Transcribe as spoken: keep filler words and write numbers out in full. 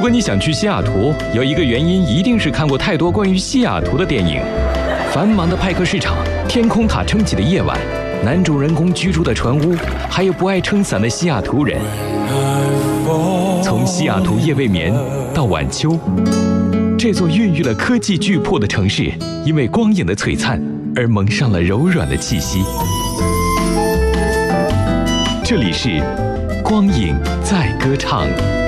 果你想去西雅图，有一个原因一定是看过太多关于西雅图的电影。繁忙的派克市场，天空塔撑起的夜晚，男主人公居住的船屋，还有不爱撑伞的西雅图人。从西雅图夜未眠到晚秋，这座孕育了科技巨擘的城市，因为光影的璀璨而蒙上了柔软的气息。这里是光影在歌唱。